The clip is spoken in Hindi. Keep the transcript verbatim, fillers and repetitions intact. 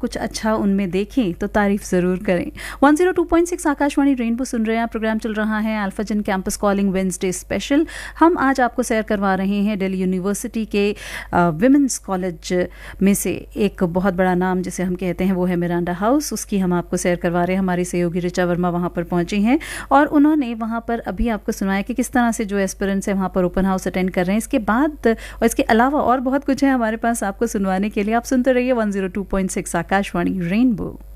कुछ अच्छा उनमें देखें तो तारीफ ज़रूर करें। One zero two point six Akashvani rainbow सुन रहे हैं, प्रोग्राम चल रहा है अल्फाजन कैंपस कॉलिंग वेंसडे स्पेशल। हम आज आपको सैर करवा रहे हैं दिल्ली यूनिवर्सिटी के विमेंस कॉलेज में से एक बहुत बड़ा नाम जिसे हम कहते हैं वो है मिरांडा हाउस। उसकी हम आपको सैर करवा रहे हैं। हमारी सहयोगी ऋचा वर्मा वहाँ पर पहुँची हैं और उन्होंने वहाँ पर अभी आपको सुनाया कि किस तरह से जो एस्पिरेंट्स हैं वहाँ पर ओपन हाउस अटेंड कर रहे हैं। इसके बाद और इसके अलावा और बहुत कुछ है हमारे पास आपको सुनवाने के लिए। आप सुनते रहिए one zero two point six Akashvani rainbow.